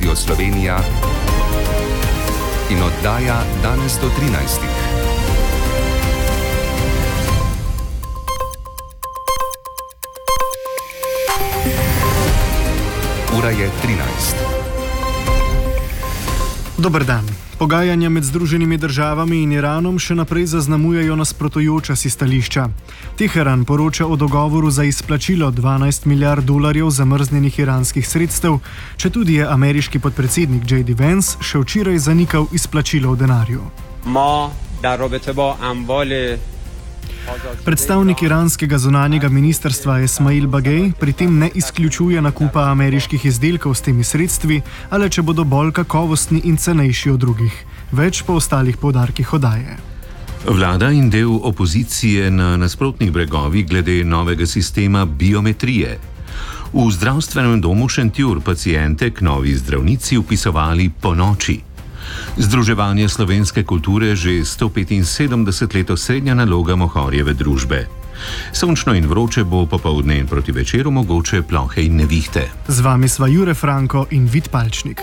Radio Slovenija in oddaja danes do 13. Ura je 13. Dober dan. Pogajanja med Združenimi državami in Iranom še naprej zaznamujejo nasprotujoča si stališča. Teheran poroča o dogovoru za izplačilo $12 milijard zamrznjenih iranskih sredstev, četudi je ameriški podpredsednik J.D. Vance še včeraj zanikal izplačilo v denarju. Predstavnik iranskega zunanjega ministrstva Esmail Bagej pri tem ne izključuje nakupa ameriških izdelkov s temi sredstvi, ale če bodo bolj kakovostni in cenejši od drugih. Več po ostalih poudarkih oddaje. Vlada in del opozicije na nasprotnih bregovih glede novega sistema biometrije. V zdravstvenem domu Šentjur paciente k novi zdravnici vpisovali po noči. Združevanje slovenske kulture že 175 let osrednja naloga Mohorjeve družbe. Sončno in vroče bo popoldne in proti večeru mogoče plohe in nevihte. Z vami sva Jure Franko in Vid Palčnik.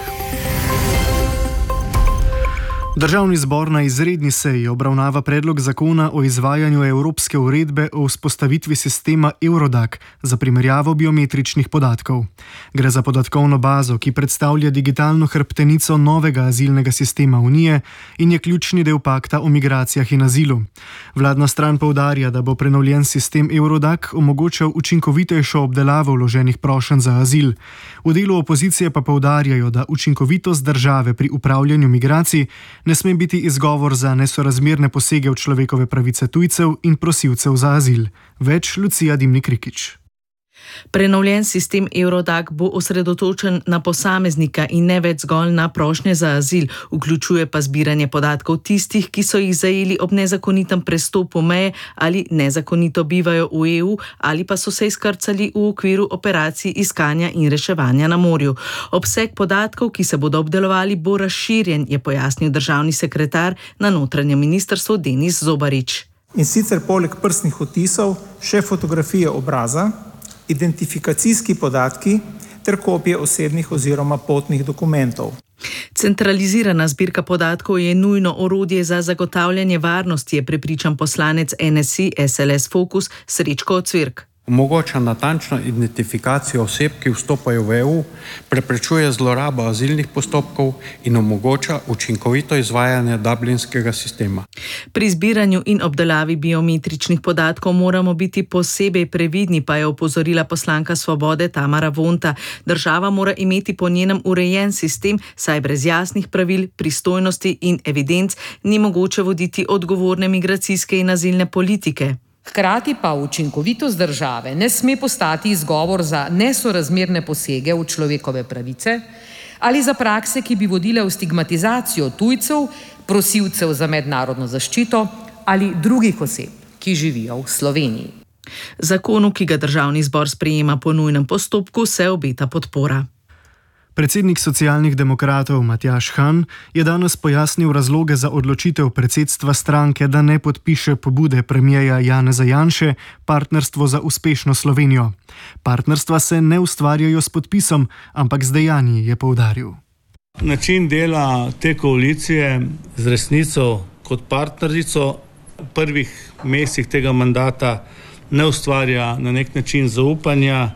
Državni zbor na izredni seji obravnava predlog zakona o izvajanju Evropske uredbe o vzpostavitvi sistema Eurodac za primerjavo biometričnih podatkov. Gre za podatkovno bazo, ki predstavlja digitalno hrbtenico novega azilnega sistema Unije in je ključni del pakta o migracijah in azilu. Vladna stran poudarja, da bo prenovljen sistem Eurodac omogočal učinkovitejšo obdelavo vloženih prošenj za azil. V delu opozicije pa poudarjajo, da učinkovitost države pri upravljanju migracij ne sme biti izgovor za nesorazmerne posege v človekove pravice tujcev in prosilcev za azil. Več Lucija Dimnik-Rikić. Prenovljen sistem Eurodac bo osredotočen na posameznika in ne več zgolj na prošnje za azil, vključuje pa zbiranje podatkov tistih, ki so jih zajeli ob nezakonitem prestopu meje ali nezakonito bivajo v EU ali pa so se izkrcali v okviru operacij iskanja in reševanja na morju. Obseg podatkov, ki se bodo obdelovali, bo razširjen, je pojasnil državni sekretar na notranjem ministrstvu Denis Zobarič. In sicer poleg prstnih odtisov še fotografije obraza, identifikacijski podatki ter kopije osebnih oziroma potnih dokumentov. Centralizirana zbirka podatkov je nujno orodje za zagotavljanje varnosti, je prepričan poslanec NSI SLS Fokus Srečko Cvirk. Omogoča natančno identifikacijo oseb, ki vstopajo v EU, preprečuje zlorabo azilnih postopkov in omogoča učinkovito izvajanje dublinskega sistema. Pri zbiranju in obdelavi biometričnih podatkov moramo biti posebej previdni, pa je opozorila poslanka Svobode Tamara Vonta. Država mora imeti po njenem urejen sistem, saj brez jasnih pravil, pristojnosti in evidenc ni mogoče voditi odgovorne migracijske in azilne politike. Hkrati pa učinkovitost države ne sme postati izgovor za nesorazmerne posege v človekove pravice ali za prakse, ki bi vodile v stigmatizacijo tujcev, prosilcev za mednarodno zaščito ali drugih oseb, ki živijo v Sloveniji. Zakonu, ki ga državni zbor sprejema po nujnem postopku, se obeta podpora. Predsednik socialnih demokratov Matjaž Han je danes pojasnil razloge za odločitev predsedstva stranke, da ne podpiše pobude premierja Janeza Janše Partnerstvo za uspešno Slovenijo. Partnerstva se ne ustvarjajo s podpisom, ampak z dejanji, je poudaril. Način dela te koalicije z resnico kot partnerico v prvih mesecih tega mandata ne ustvarja na nek način zaupanja,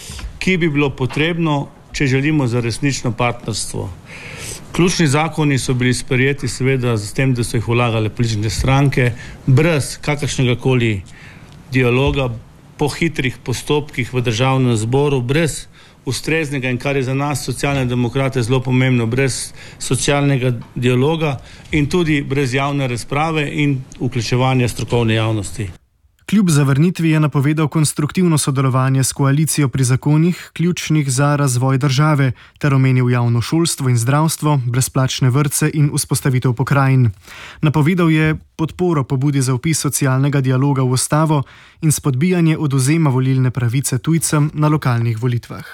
ki bi bilo potrebno, če želimo za resnično partnerstvo. Ključni zakoni so bili sprejeti seveda z tem, da so jih vlagale politične stranke, brez kakršnega koli dialoga, po hitrih postopkih v državnem zboru, brez ustreznega in kar je za nas socialne demokrate zelo pomembno, brez socialnega dialoga in tudi brez javne razprave in vključevanja strokovne javnosti. Kljub zavrnitvi je napovedal konstruktivno sodelovanje s koalicijo pri zakonih, ključnih za razvoj države, ter omenil javno šolstvo in zdravstvo, brezplačne vrtce in vzpostavitev pokrajin. Napovedal je podporo pobudi za vpis socialnega dialoga v ustavo in spodbijanje odvzema volilne pravice tujcem na lokalnih volitvah.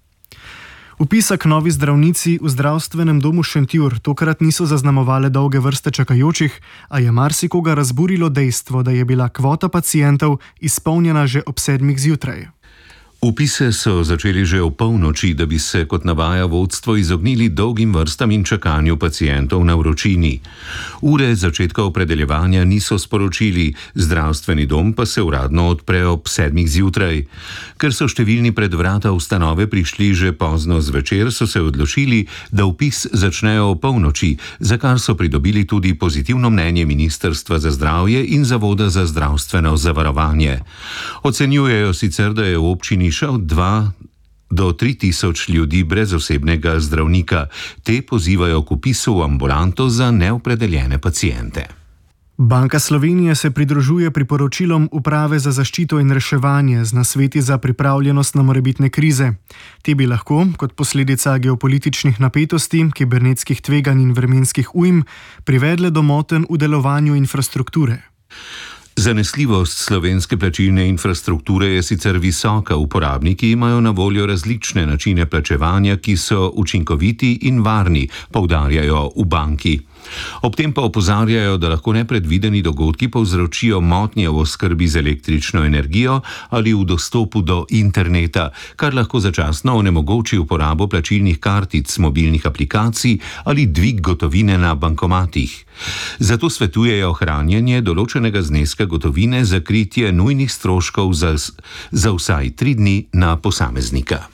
Vpisa k novi zdravnici v zdravstvenem domu Šentjur tokrat niso zaznamovale dolge vrste čakajočih, a je marsikoga razburilo dejstvo, da je bila kvota pacientov izpolnjena že ob 7:00 zjutraj. Vpise so začeli že ob polnoči, da bi se, kot navaja vodstvo, izognili dolgim vrstam in čakanju pacientov na vročini. Ure začetka opredeljevanja niso sporočili, zdravstveni dom pa se uradno odpre ob 7 zjutraj. Ker so številni pred vrata ustanove prišli že pozno zvečer, so se odločili, da vpis začnejo ob polnoči, za kar so pridobili tudi pozitivno mnenje Ministrstva za zdravje in Zavoda za zdravstveno zavarovanje. Ocenjujejo sicer, da je v občini še od 2 do 3 tisoč ljudi brez osebnega zdravnika. Te pozivajo k vpisu v ambulanto za neopredeljene paciente. Banka Slovenije se pridružuje priporočilom Uprave za zaščito in reševanje z nasveti za pripravljenost na morebitne krize. Te bi lahko, kot posledica geopolitičnih napetosti, kibernetskih tveganj in vremenskih ujm, privedle do motenj v delovanju infrastrukture. Zanesljivost slovenske plačilne infrastrukture je sicer visoka, uporabniki imajo na voljo različne načine plačevanja, ki so učinkoviti in varni, poudarjajo v banki. Ob tem pa opozarjajo, da lahko nepredvideni dogodki povzročijo motnje v oskrbi z električno energijo ali v dostopu do interneta, kar lahko začasno onemogoči uporabo plačilnih kartic, mobilnih aplikacij ali dvig gotovine na bankomatih. Zato svetujejo ohranjanje določenega zneska gotovine za kritje nujnih stroškov za vsaj 3 dni na posameznika.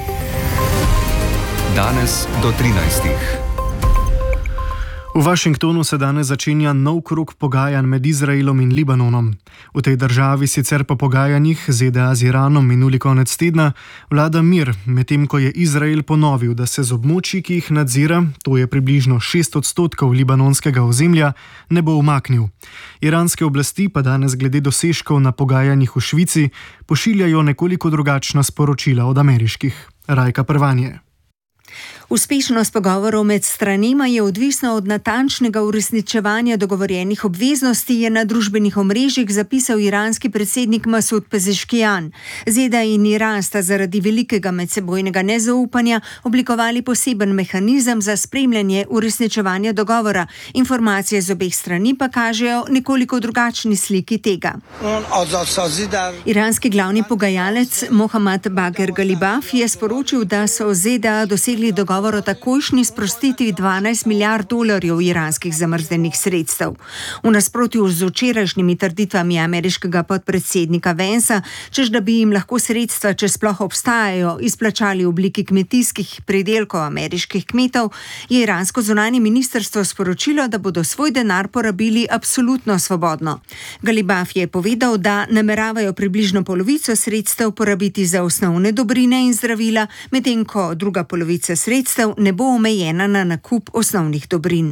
Danes do 13. V Washingtonu se danes začenja nov krog pogajanj med Izraelom in Libanonom. V tej državi sicer po pogajanjih ZDA z Iranom minuli konec tedna vlada mir, medtem ko je Izrael ponovil, da se z območji, ki jih nadzira, to je približno 6% libanonskega ozemlja, ne bo umaknil. Iranske oblasti pa danes glede dosežkov na pogajanjih v Švici pošiljajo nekoliko drugačna sporočila od ameriških. Rajka Prvanje. Uspešnost pogovorov med stranima je odvisna od natančnega uresničevanja dogovorjenih obveznosti, je na družbenih omrežjih zapisal iranski predsednik Masud Pezeškijan. ZDA in Iran sta zaradi velikega medsebojnega nezaupanja oblikovali poseben mehanizem za spremljanje uresničevanja dogovora. Informacije z obeh strani pa kažejo nekoliko drugačni sliki tega. Iranski glavni pogajalec Mohammad Bagher Galibaf je sporočil, da so ZDA dosegli dogovor o takojšnji sprostitvi $12 milijard iranskih zamrznjenih sredstev. V nasprotju z včerajšnjimi trditvami ameriškega podpredsednika Vansa, češ da bi jim lahko sredstva, če sploh obstajajo, izplačali v obliki kmetijskih pridelkov ameriških kmetov, je iransko zunanje ministrstvo sporočilo, da bodo svoj denar porabili absolutno svobodno. Galibaf je povedal, da nameravajo približno polovico sredstev porabiti za osnovne dobrine in zdravila, medtem ko druga polovica sredstev ne bo omejena na nakup osnovnih dobrin.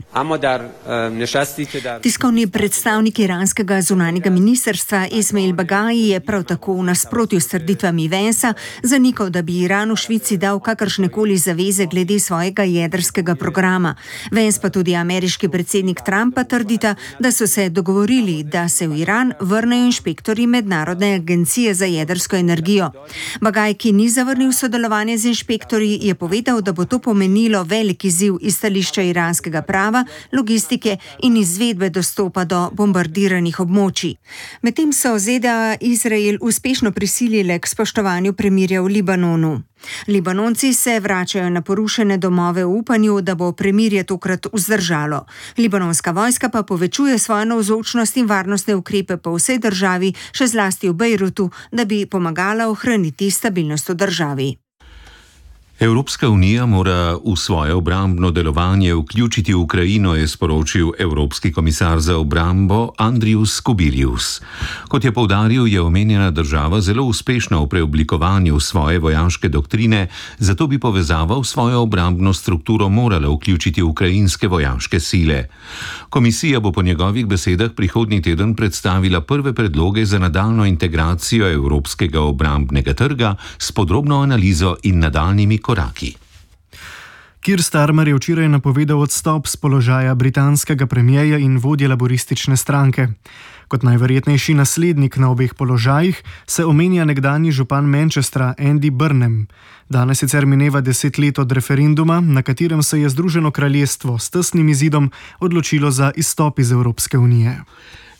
Tiskovni predstavnik iranskega zunanjega ministrstva Esmail Bagaji je prav tako v nasprotju s trditvami Vansa zanikal, da bi Iran v Švici dal kakršnekoli zaveze glede svojega jedrskega programa. Vans pa tudi ameriški predsednik Trumpa trdita, da so se dogovorili, da se v Iran vrnejo inšpektorji Mednarodne agencije za jedrsko energijo. Bagaj, ki ni zavrnil sodelovanje z inšpektorji, je povedal, da bo to pomenilo velik izziv iz stališča iranskega prava, logistike in izvedbe dostopa do bombardiranih območij. Medtem so ZDA Izrael uspešno prisilile k spoštovanju premirja v Libanonu. Libanonci se vračajo na porušene domove v upanju, da bo premirje tokrat vzdržalo. Libanonska vojska pa povečuje svojo navzočnost in varnostne ukrepe po vsej državi, še zlasti v Bejrutu, da bi pomagala ohraniti stabilnost v državi. Evropska unija mora v svoje obrambno delovanje vključiti Ukrajino, je sporočil Evropski komisar za obrambo Andrius Kubilius. Kot je poudaril, je omenjena država zelo uspešna v preoblikovanju svoje vojaške doktrine, zato bi povezava v svojo obrambno strukturo morala vključiti ukrajinske vojaške sile. Komisija bo po njegovih besedah prihodnji teden predstavila prve predloge za nadaljno integracijo evropskega obrambnega trga s podrobno analizo in nadaljnimi koraki. Keir Starmer je včeraj napovedal odstop z položaja britanskega premierja in vodje laboristične stranke. Kot najverjetnejši naslednik na obeh položajih se omenja nekdanji župan Manchestra Andy Burnham. Danes sicer mineva 10 let od referenduma, na katerem se je Združeno kraljestvo s tesnim izidom odločilo za izstop iz Evropske unije.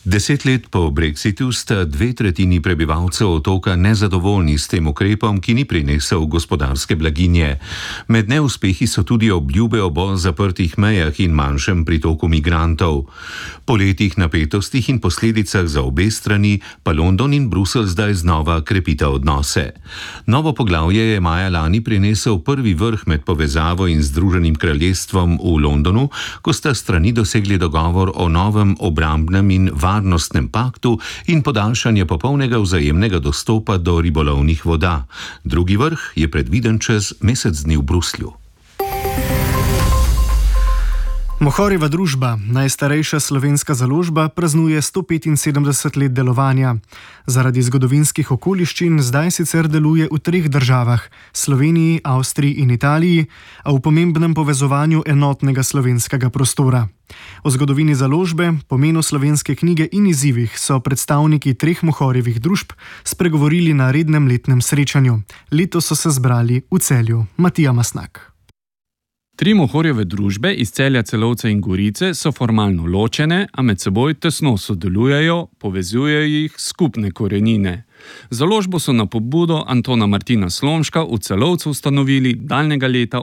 10 let po brexitu sta 2/3 prebivalcev otoka nezadovoljni s tem ukrepom, ki ni prinesel gospodarske blaginje. Med neuspehi so tudi obljube o bolj zaprtih mejah in manjšem pritoku migrantov. Po letih napetostih in posledicah za obe strani pa London in Bruselj zdaj znova krepita odnose. Novo poglavje je maja lani prinesel prvi vrh med povezavo in Združenim kraljestvom v Londonu, ko sta strani dosegli dogovor o novem obrambnem in varnostnem paktu in podaljšanje popolnega vzajemnega dostopa do ribolovnih voda. Drugi vrh je predviden čez mesec dni v Bruslju. Mohorjeva družba, najstarejša slovenska založba, praznuje 175 let delovanja. Zaradi zgodovinskih okoliščin zdaj sicer deluje v 3 državah: Sloveniji, Avstriji in Italiji, a v pomembnem povezovanju enotnega slovenskega prostora. O zgodovini založbe, pomenu slovenske knjige in izzivih so predstavniki 3 Mohorjevih družb spregovorili na rednem letnem srečanju. Letos so se zbrali v Celju. Matija Masnak. 3 Mohorjeve družbe iz Celja, Celovca in Gorice so formalno ločene, a med seboj tesno sodelujejo, povezujejo jih skupne korenine. Založbo so na pobudo Antona Martina Slomška v Celovcu ustanovili daljnega leta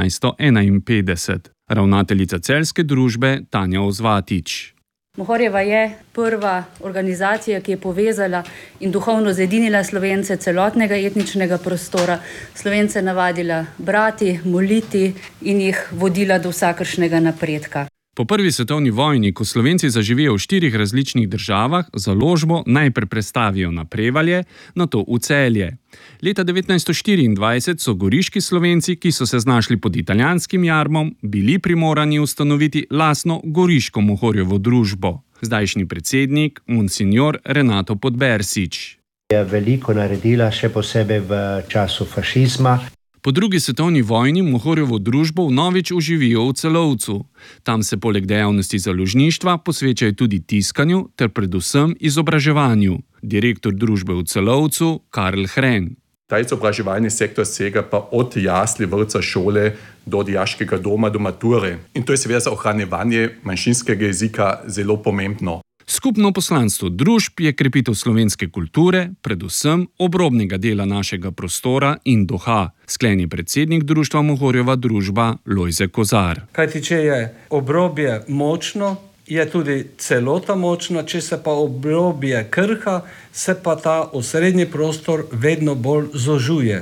1851. Ravnateljica celjske družbe Tanja Ozvatič. Mohorjeva je prva organizacija, ki je povezala in duhovno zedinila Slovence celotnega etničnega prostora, Slovence navadila brati, moliti in jih vodila do vsakršnega napredka. Po prvi svetovni vojni, ko Slovenci zaživijo v 4 različnih državah, založbo najprej prestavijo na Prevalje, nato v Celje. Leta 1924 so goriški Slovenci, ki so se znašli pod italijanskim jarmom, bili primorani ustanoviti lastno goriško Mohorjevo družbo. Zdajšnji predsednik, monsignor Renato Podbersič. Je veliko naredila, še posebej v času fašizma. Po drugi svetovni vojni Mohorjevo družbo vnovič oživijo v Celovcu. Tam se poleg dejavnosti založništva posvečajo tudi tiskanju ter predvsem izobraževanju. Direktor družbe v Celovcu Karl Hren. Ta izobraževalni sektor sega pa od jasli, vrtca, šole do dijaškega doma, do mature. In to je seveda za ohranjevanje manjšinskega jezika zelo pomembno. Skupno poslanstvo družb je krepitev slovenske kulture, predvsem obrobnega dela našega prostora in duha, skleni predsednik društva Mohorjeva družba Lojze Kozar. Kajti če je obrobje močno, je tudi celota močna, če se pa obrobje krha, se pa ta osrednji prostor vedno bolj zožuje.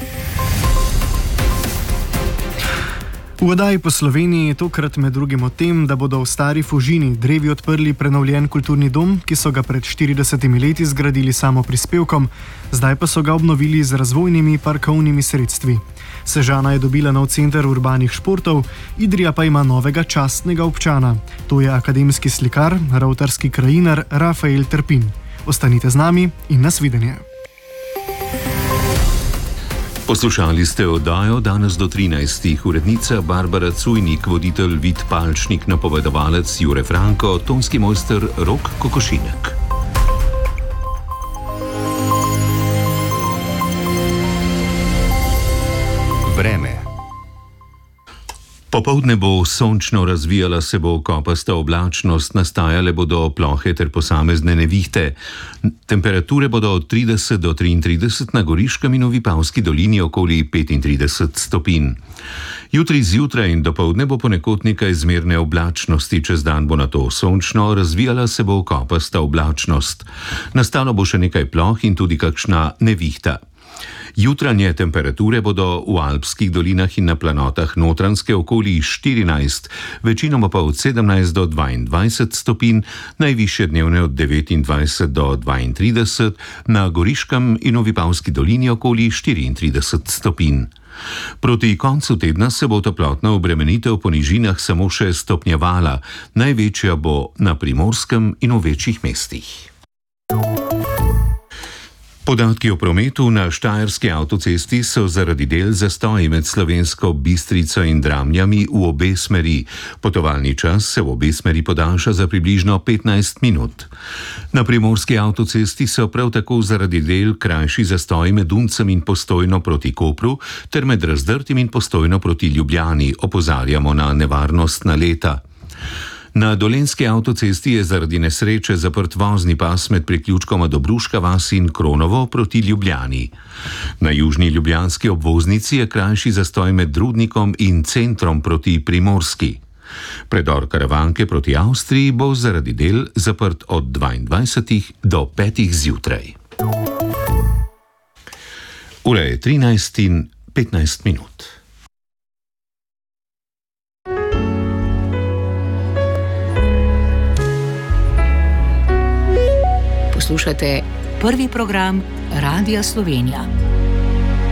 V oddaji po Sloveniji tokrat med drugim o tem, da bodo v Stari Fužini drevi odprli prenovljen kulturni dom, ki so ga pred 40 leti zgradili samoprispevkom, zdaj pa so ga obnovili z razvojnimi parkovnimi sredstvi. Sežana je dobila nov center urbanih športov, Idrija pa ima novega častnega občana. To je akademski slikar, ravtarski krajinar Rafael Trpin. Ostanite z nami in nasvidenje. Poslušali ste oddajo danes do 13. Urednica Barbara Cujnik, voditelj Vid Palčnik, napovedovalec Jure Franko, tonski mojster Rok Kokošinek. Vreme. Popoldne bo sončno, razvijala se bo kopasta oblačnost, nastajale bodo plohe ter posamezne nevihte. Temperature bodo od 30 do 33, na Goriškem in v Vipavski dolini okoli 35 stopinj. Jutri zjutraj in dopoldne bo ponekod nekaj zmerne oblačnosti, čez dan bo nato sončno, razvijala se bo kopasta oblačnost. Nastalo bo še nekaj ploh in tudi kakšna nevihta. Jutranje temperature bodo v alpskih dolinah in na planotah Notranjske okoli 14, večinoma pa od 17 do 22 stopinj, najvišje dnevne od 29 do 32, na Goriškem in v Vipavski dolini okoli 34 stopinj. Proti koncu tedna se bo toplotna obremenitev po nižinah samo še stopnjevala, največja bo na Primorskem in v večjih mestih. Podatki o prometu na Štajerski avtocesti so zaradi del zastoji med Slovensko Bistrico in Dramljami v obe smeri. Potovalni čas se v obe smeri podaljša za približno 15 minut. Na Primorski avtocesti so prav tako zaradi del krajši zastoji med Duncem in Postojno proti Kopru ter med Razdrtim in Postojno proti Ljubljani, opozarjamo na nevarnost naleta. Na Dolenjski avtocesti je zaradi nesreče zaprt vozni pas med priključkoma Dobruška vas in Kronovo proti Ljubljani. Na južni ljubljanski obvoznici je krajši zastoj med Rudnikom in centrom proti Primorski. Predor Karavanke proti Avstriji bo zaradi del zaprt od 22 do 5 zjutraj. Ura je 13:15. Poslušate prvi program Radia Slovenija.